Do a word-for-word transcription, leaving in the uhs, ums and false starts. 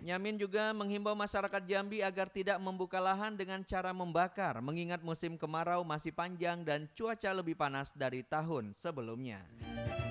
Yamin juga menghimbau masyarakat Jambi agar tidak membuka lahan dengan cara membakar, mengingat musim kemarau masih panjang dan cuaca lebih panas dari tahun sebelumnya.